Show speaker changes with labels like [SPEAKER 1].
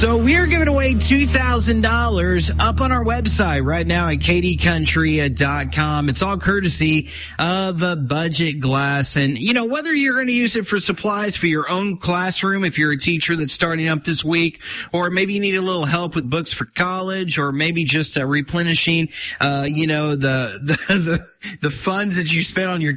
[SPEAKER 1] So we're giving away $2,000 up on our website right now at kdcountry.com. It's all courtesy of Budget Glass. And, you know, whether you're going to use it for supplies for your own classroom, if you're a teacher that's starting up this week, or maybe you need a little help with books for college, or maybe just replenishing, the funds that you spent on your